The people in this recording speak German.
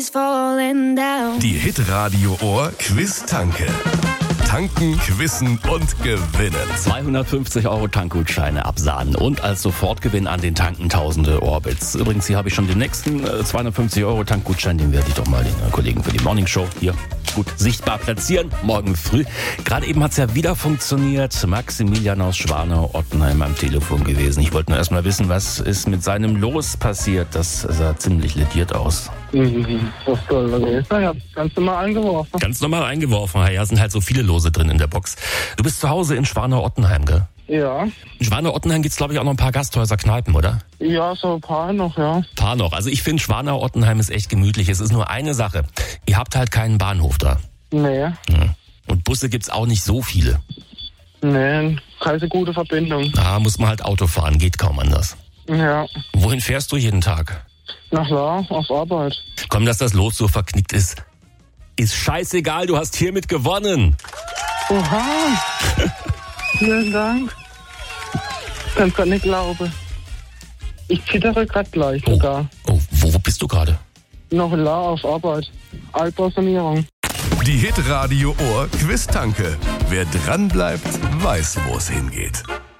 Die Hitradio Ohr Quiz-Tanke. Tanken, quissen und gewinnen. 250 € Tankgutscheine absahnen und als Sofortgewinn an den Tanken tausende Orbits. Übrigens, hier habe ich schon den nächsten 250 € Tankgutschein, den werde ich doch mal den Kollegen für die Morningshow hier gut sichtbar platzieren, morgen früh. Gerade eben hat es ja wieder funktioniert. Maximilian aus Schwanau-Ottenheim am Telefon gewesen. Ich wollte nur erst mal wissen, was ist mit seinem Los passiert. Das sah ziemlich lediert aus. Was soll das jetzt? Ich hab's ganz normal eingeworfen. Ganz normal eingeworfen. Ja, sind halt so viele Lose drin in der Box. Du bist zu Hause in Schwanau-Ottenheim, gell? Ja. In Schwanau-Ottenheim gibt's, glaube ich, auch noch ein paar Gasthäuser, Kneipen, oder? Ja, so ein paar noch, ja. Ein paar noch. Also ich finde, Schwanau-Ottenheim ist echt gemütlich. Es ist nur eine Sache. Ihr habt halt keinen Bahnhof da. Nee. Und Busse gibt's auch nicht so viele. Nee, keine gute Verbindung. Da muss man halt Auto fahren, geht kaum anders. Ja. Wohin fährst du jeden Tag? Nach La, auf Arbeit. Komm, dass das Los so verknickt ist. Ist scheißegal, du hast hiermit gewonnen. Oha. Vielen Dank. Ich kann's grad nicht glauben. Ich zittere grad gleich sogar. Oh, wo bist du gerade? Noch La auf Arbeit. Altbausanierung. Die Hitradio Ohr Quiz-Tanke. Wer dran bleibt, weiß, wo es hingeht.